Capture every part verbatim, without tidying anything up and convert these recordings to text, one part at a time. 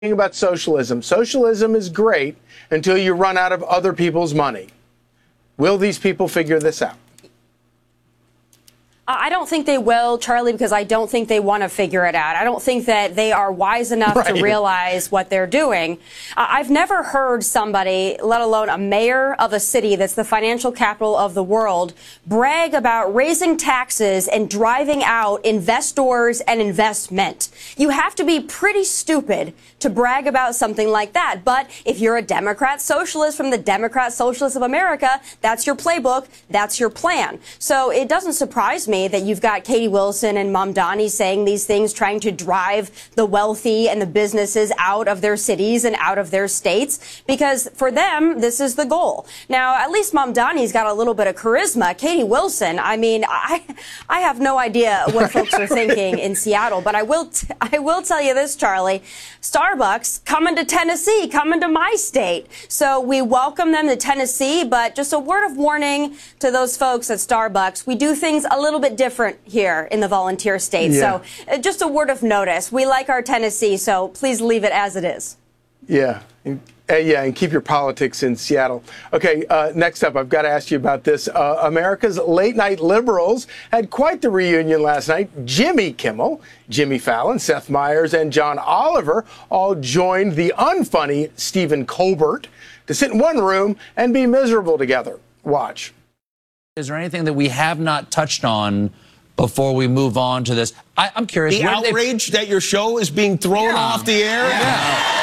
About socialism. Socialism is great until you run out of other people's money. Will these people figure this out? I don't think they will, Charlie, because I don't think they want to figure it out. I don't think that they are wise enough right. to realize what they're doing. Uh, I've never heard somebody, let alone a mayor of a city that's the financial capital of the world, brag about raising taxes and driving out investors and investment. You have to be pretty stupid to brag about something like that. But if you're a Democrat socialist from the Democrat Socialists of America, that's your playbook, that's your plan. So it doesn't surprise me that you've got Katie Wilson and Mamdani saying these things, trying to drive the wealthy and the businesses out of their cities and out of their states, because for them, this is the goal. Now, at least Mamdani's got a little bit of charisma. Katie Wilson, I mean, I I have no idea what folks are thinking in Seattle, but I will t I will tell you this, Charlie. Starbucks coming to Tennessee, coming to my state. So we welcome them to Tennessee, but just a word of warning to those folks at Starbucks. We do things a little bit different here in the volunteer state. Yeah. So uh, just a word of notice. We like our Tennessee, so please leave it as it is. Yeah. And, uh, yeah, and keep your politics in Seattle. Okay, uh, next up, I've got to ask you about this. Uh, America's late-night liberals had quite the reunion last night. Jimmy Kimmel, Jimmy Fallon, Seth Meyers, and John Oliver all joined the unfunny Stephen Colbert to sit in one room and be miserable together. Watch. Is there anything that we have not touched on before we move on to this? I, I'm curious. The outrage they... that your show is being thrown yeah. off the air? Yeah. yeah.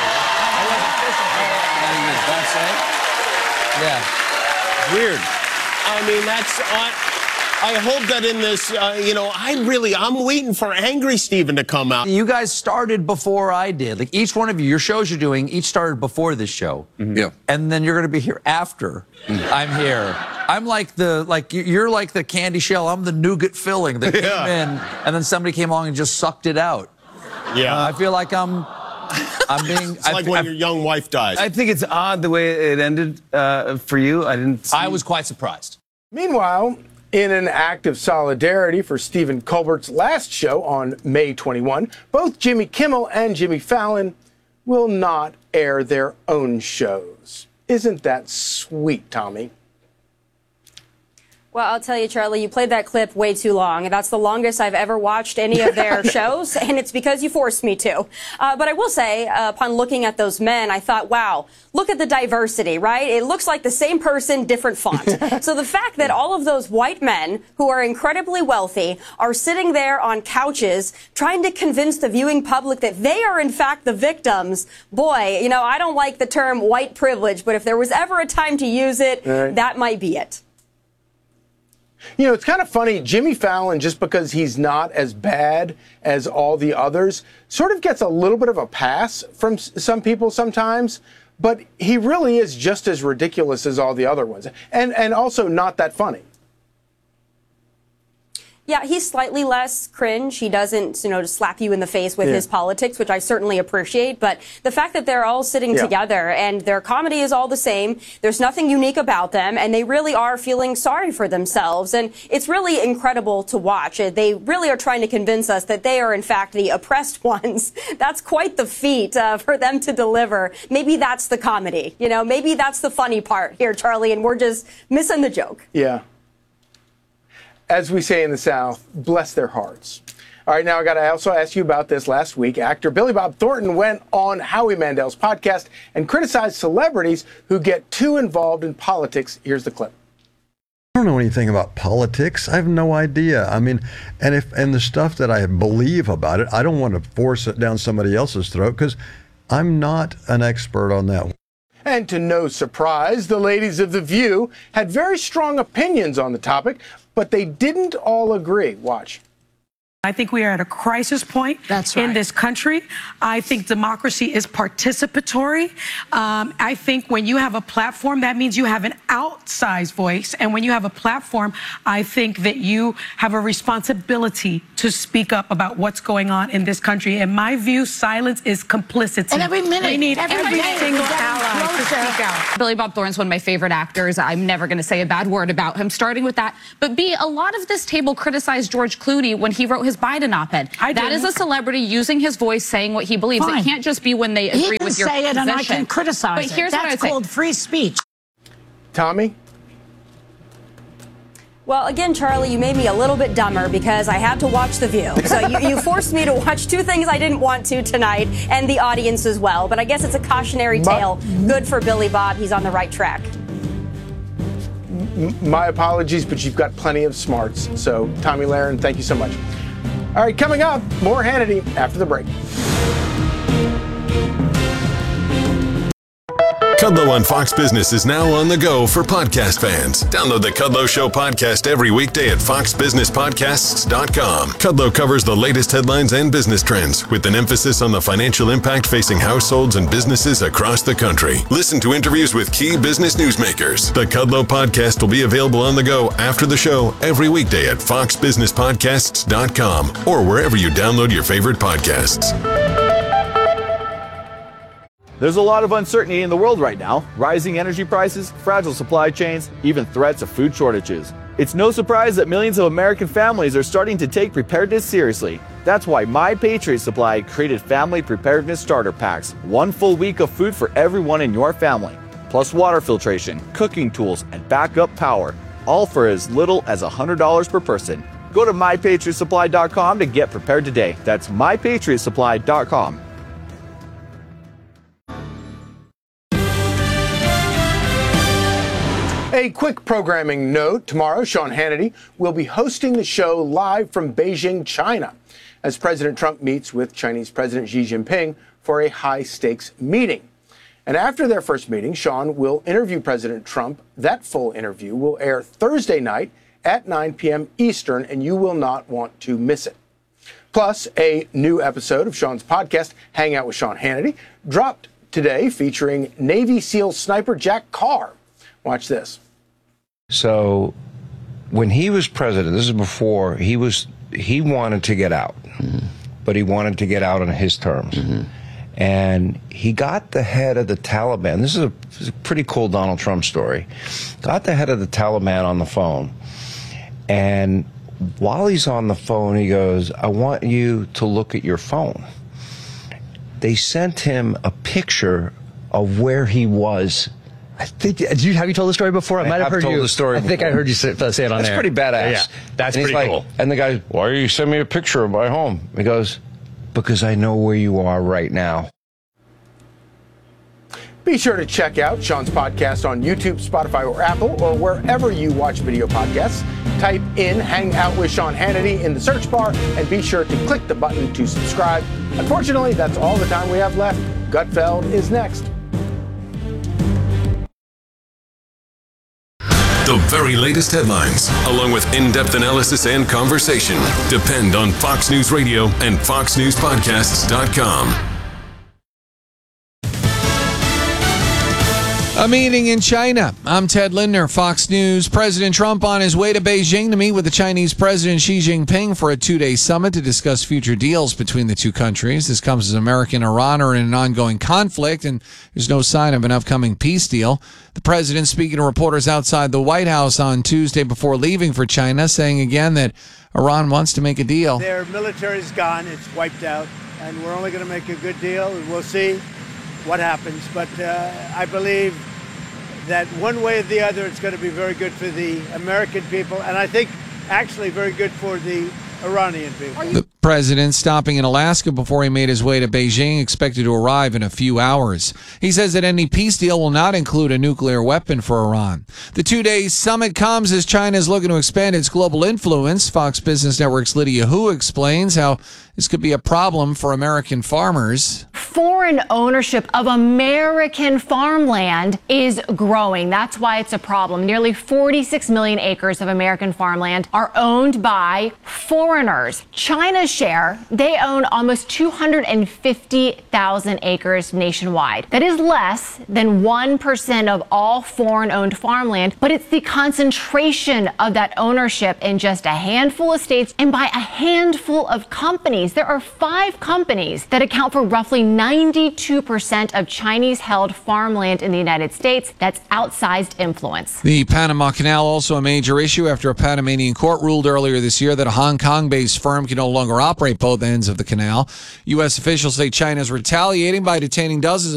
Yeah. Weird. I mean, that's... Uh, I hope that in this, uh, you know, I really, I'm waiting for Angry Stephen to come out. You guys started before I did. Like, each one of you, your shows you're doing, each started before this show. Mm-hmm. Yeah. And then you're going to be here after mm-hmm. I'm here. I'm like the, like, you're like the candy shell. I'm the nougat filling that yeah. came in, and then somebody came along and just sucked it out. Yeah. Uh, I feel like I'm... I'm being. It's like I, when I, your young wife dies. I think it's odd the way it ended uh, for you. I didn't. See... I was quite surprised. Meanwhile, in an act of solidarity for Stephen Colbert's last show on May twenty-first, both Jimmy Kimmel and Jimmy Fallon will not air their own shows. Isn't that sweet, Tommy? Well, I'll tell you, Charlie, you played that clip way too long. That's the longest I've ever watched any of their shows, and it's because you forced me to. Uh, but I will say, uh, upon looking at those men, I thought, wow, look at the diversity, right? It looks like the same person, different font. So the fact that all of those white men who are incredibly wealthy are sitting there on couches trying to convince the viewing public that they are, in fact, the victims, boy, you know, I don't like the term white privilege, but if there was ever a time to use it, right. that might be it. You know, it's kind of funny. Jimmy Fallon, just because he's not as bad as all the others, sort of gets a little bit of a pass from s some people sometimes. But he really is just as ridiculous as all the other ones. And, and also not that funny. Yeah, he's slightly less cringe. He doesn't, you know, just slap you in the face with yeah. his politics, which I certainly appreciate. But the fact that they're all sitting yeah. together and their comedy is all the same, there's nothing unique about them, and they really are feeling sorry for themselves. And it's really incredible to watch. They really are trying to convince us that they are, in fact, the oppressed ones. That's quite the feat uh, for them to deliver. Maybe that's the comedy. You know, maybe that's the funny part here, Charlie, and we're just missing the joke. Yeah. As we say in the South, bless their hearts. All right, now I got to also ask you about this. Last week, actor Billy Bob Thornton went on Howie Mandel's podcast and criticized celebrities who get too involved in politics. Here's the clip. I don't know anything about politics. I have no idea. I mean, and if and the stuff that I believe about it, I don't want to force it down somebody else's throat because I'm not an expert on that. And to no surprise, the ladies of The View had very strong opinions on the topic, but they didn't all agree. Watch. I think we are at a crisis point That's right. in this country. I think democracy is participatory. Um, I think when you have a platform, that means you have an outsized voice. And when you have a platform, I think that you have a responsibility to speak up about what's going on in this country. In my view, silence is complicity. And every minute. We need every, every minute, single ally to speak out. Billy Bob Thornton's one of my favorite actors. I'm never going to say a bad word about him, starting with that. But B, a lot of this table criticized George Clooney when he wrote his Biden op-ed. I That is a celebrity using his voice, saying what he believes. Fine. It can't just be when they agree He can with your say it position. and I can criticize But it. here's what I That's would say. called free speech. Tommy? Well, again, Charlie, you made me a little bit dumber because I had to watch The View. So you, you forced me to watch two things I didn't want to tonight, and the audience as well. But I guess it's a cautionary tale. Good for Billy Bob. He's on the right track. My apologies, but you've got plenty of smarts. So, Tommy Lahren, thank you so much. All right, coming up, more Hannity after the break. Kudlow on Fox Business is now on the go for podcast fans. Download the Kudlow Show podcast every weekday at fox business podcasts dot com. Kudlow covers the latest headlines and business trends with an emphasis on the financial impact facing households and businesses across the country. Listen to interviews with key business newsmakers. The Kudlow podcast will be available on the go after the show every weekday at fox business podcasts dot com or wherever you download your favorite podcasts. There's a lot of uncertainty in the world right now. Rising energy prices, fragile supply chains, even threats of food shortages. It's no surprise that millions of American families are starting to take preparedness seriously. That's why My Patriot Supply created Family Preparedness Starter Packs. One full week of food for everyone in your family. Plus water filtration, cooking tools, and backup power. All for as little as one hundred dollars per person. Go to my patriot supply dot com to get prepared today. That's my patriot supply dot com. A quick programming note. Tomorrow, Sean Hannity will be hosting the show live from Beijing, China, as President Trump meets with Chinese President Xi Jinping for a high-stakes meeting. And after their first meeting, Sean will interview President Trump. That full interview will air Thursday night at nine p.m. Eastern, and you will not want to miss it. Plus, a new episode of Sean's podcast, Hang Out with Sean Hannity, dropped today featuring Navy SEAL sniper Jack Carr. Watch this. So when he was president, this is before, he was he wanted to get out, mm-hmm. but he wanted to get out on his terms. Mm-hmm. And he got the head of the Taliban. This is, a, this is a pretty cool Donald Trump story. Got the head of the Taliban on the phone. And while he's on the phone, he goes, I want you to look at your phone. They sent him a picture of where he was. I think, did you, have you told the story before? I, I might have, have heard told you. the story I think before. I heard you say, say it on That's there. pretty badass. Yeah, that's and pretty like, cool. And the guy, why are you sending me a picture of my home? He goes, because I know where you are right now. Be sure to check out Sean's podcast on YouTube, Spotify, or Apple, or wherever you watch video podcasts. Type in Hang Out with Sean Hannity in the search bar, and be sure to click the button to subscribe. Unfortunately, that's all the time we have left. Gutfeld is next. The very latest headlines, along with in-depth analysis and conversation, depend on Fox News Radio and fox news podcasts dot com. A meeting in China. I'm Ted Lindner, Fox News. President Trump on his way to Beijing to meet with the Chinese President Xi Jinping for a two-day summit to discuss future deals between the two countries. This comes as America and Iran are in an ongoing conflict, and there's no sign of an upcoming peace deal. The president speaking to reporters outside the White House on Tuesday before leaving for China, saying again that Iran wants to make a deal. Their military's gone. It's wiped out, and we're only going to make a good deal, and we'll see what happens. But uh, I believe that one way or the other, it's going to be very good for the American people, and I think actually very good for the Iranian people. The president stopping in Alaska before he made his way to Beijing, expected to arrive in a few hours. He says that any peace deal will not include a nuclear weapon for Iran. The two-day summit comes as China is looking to expand its global influence. Fox Business Network's Lydia Hu explains how this could be a problem for American farmers. Foreign ownership of American farmland is growing. That's why it's a problem. Nearly forty-six million acres of American farmland are owned by foreigners. China's share, they own almost two hundred fifty thousand acres nationwide. That is less than one percent of all foreign-owned farmland, but it's the concentration of that ownership in just a handful of states and by a handful of companies companies. There are five companies that account for roughly ninety-two percent of Chinese-held farmland in the United States. That's outsized influence. The Panama Canal also a major issue after a Panamanian court ruled earlier this year that a Hong Kong-based firm can no longer operate both ends of the canal. U S officials say China is retaliating by detaining dozens